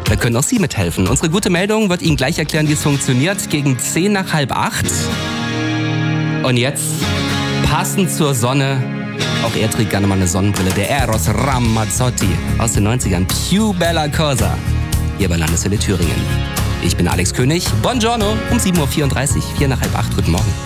Da können auch Sie mithelfen. Unsere gute Meldung wird Ihnen gleich erklären, wie es funktioniert, gegen 10 nach halb 8. Und jetzt, passend zur Sonne, auch er trägt gerne mal eine Sonnenbrille, der Eros Ramazzotti aus den 90ern. Più bella cosa, hier bei Landeswelle Thüringen. Ich bin Alex König. Buongiorno um 7.34 Uhr, 4 nach halb 8. Guten Morgen.